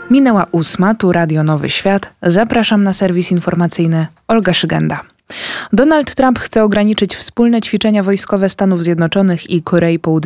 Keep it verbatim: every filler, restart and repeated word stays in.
Minęła ósma, tu Radio Nowy Świat. Zapraszam na serwis informacyjny. Olga Szygenda. Donald Trump chce ograniczyć wspólne ćwiczenia wojskowe Stanów Zjednoczonych i Korei Południowej